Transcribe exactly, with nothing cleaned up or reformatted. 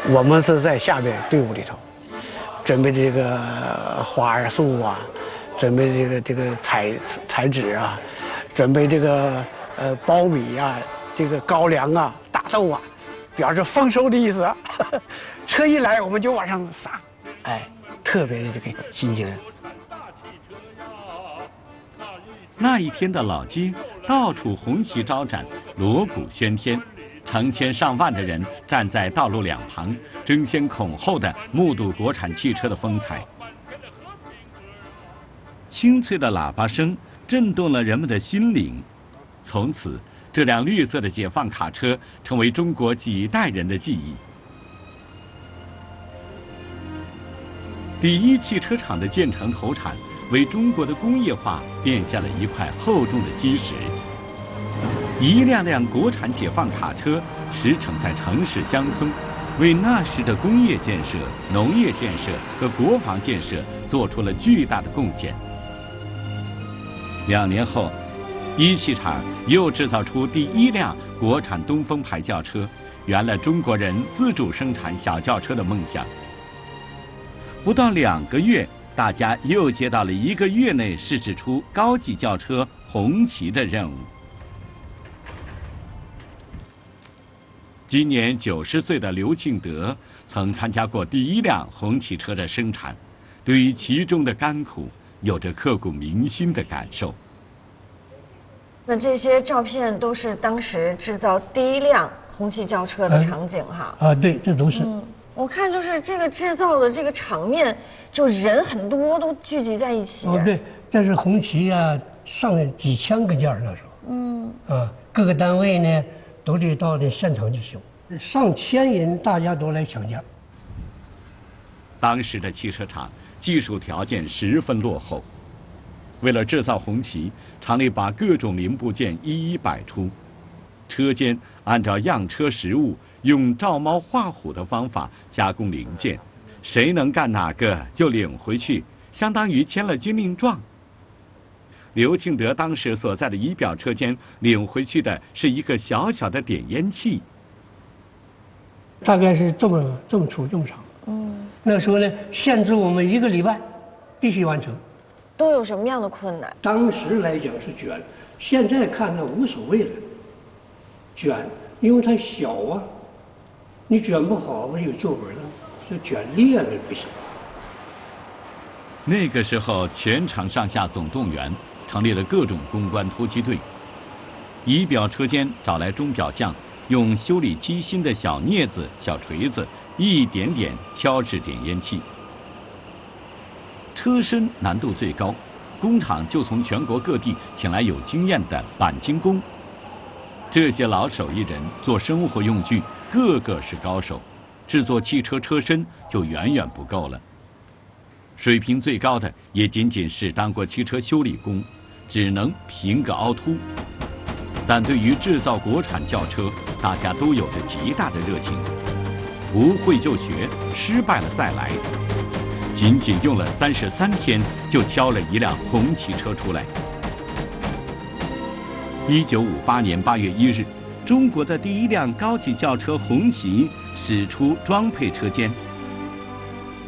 我们是在下边队伍里头，准备这个花儿树啊，准备这个这个彩彩纸啊，准备这个呃苞米啊，这个高粱啊、大豆啊，表示丰收的意思啊。车一来我们就往上撒，哎，特别的这个心情。 那一天的老街到处红旗招展，锣鼓喧天。成千上万的人站在道路两旁，争先恐后地目睹国产汽车的风采。清脆的喇叭声震动了人们的心灵，从此，这辆绿色的解放卡车成为中国几代人的记忆。第一汽车厂的建成投产，为中国的工业化奠下了一块厚重的基石。一辆辆国产解放卡车驰骋在城市乡村，为那时的工业建设、农业建设和国防建设做出了巨大的贡献。两年后，一汽厂又制造出第一辆国产东风牌轿车，圆了中国人自主生产小轿车的梦想。不到两个月，大家又接到了一个月内试制出高级轿车红旗的任务。今年九十岁的刘庆德曾参加过第一辆红旗车的生产，对于其中的甘苦有着刻骨铭心的感受。 那这些照片都是当时制造第一辆红旗轿车的场景哈？ 啊，对，这都是。 嗯，我看就是这个制造的这个场面，就人很多都聚集在一起。 哦，对，这是红旗啊，上几千个件那时候。嗯。啊，各个单位呢都得到这现场去修，上千人大家都来抢架。 当时的汽车厂技术条件十分落后，为了制造红旗，厂里把各种零部件一一摆出，车间按照样车实物，用照猫画虎的方法加工零件，谁能干哪个就领回去，相当于签了军令状。刘庆德当时所在的仪表车间领回去的是一个小小的点烟器， 大概是这么这么粗这么长。嗯，那时候呢，限制我们一个礼拜必须完成。 都有什么样的困难？ 当时来讲是卷，现在看那无所谓了。卷，因为它小啊，你卷不好不就有皱纹了？这卷裂了不行。 那个时候，全厂上下总动员，成立了各种攻关突击队。仪表车间找来钟表匠，用修理机芯的小镊子、小锤子，一点点敲制点烟器。车身难度最高，工厂就从全国各地请来有经验的钣金工。这些老手艺人做生活用具，个个是高手，制作汽车车身就远远不够了。水平最高的也仅仅是当过汽车修理工，只能平个凹凸。但对于制造国产轿车，大家都有着极大的热情，不会就学，失败了再来。仅仅用了三十三天，就敲了一辆红旗车出来。一九五八年八月一日，中国的第一辆高级轿车红旗驶出装配车间。